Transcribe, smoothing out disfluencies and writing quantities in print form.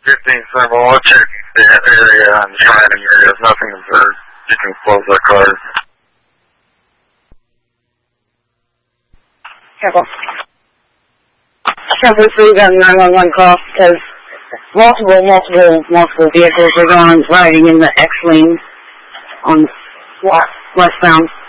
15 Thermal. I'll check that area and surrounding areas. Nothing observed. You can close that card. Careful. Careful, so you got a 911 call because multiple vehicles are riding in the X lane on westbound.